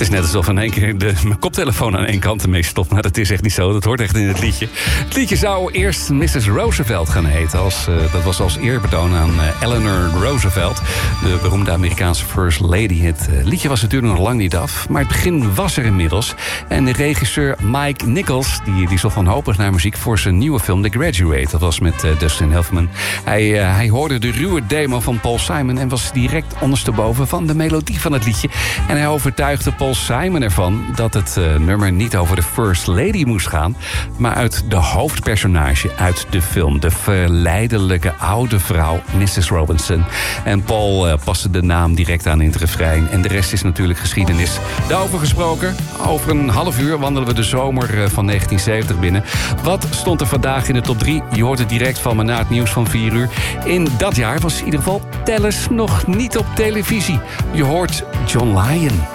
is net alsof in één keer mijn koptelefoon aan één kant ermee stopt. Maar dat is echt niet zo, dat hoort echt in het liedje. Het liedje zou eerst Mrs. Roosevelt gaan heten. Dat was als eerbetoon aan Eleanor Roosevelt, de beroemde Amerikaanse First Lady. Het liedje was natuurlijk nog lang niet af, maar het begin was er inmiddels. En de regisseur Mike Nichols, die zocht wanhopig naar muziek voor zijn nieuwe film The Graduate. Dat was met Dustin Hoffman. Hij hoorde de ruwe demo van Paul Simon en was direct ondersteboven van de melodie van het liedje. En hij overtuigde Paul Simon ervan dat het nummer niet over de First Lady moest gaan, maar uit de hoofdpersonage uit de film. De verleidelijke oude vrouw Mrs. Robinson. En Paul paste de naam direct aan in het refrein. En de rest is natuurlijk geschiedenis. Daarover gesproken, over een half uur wandelen we de zomer van 1970 binnen. Wat stond er vandaag in de top 3? Je hoort het direct van me na het nieuws van 4 uur. In dat jaar was in ieder geval Dallas nog niet op televisie. Je hoort John Lyon.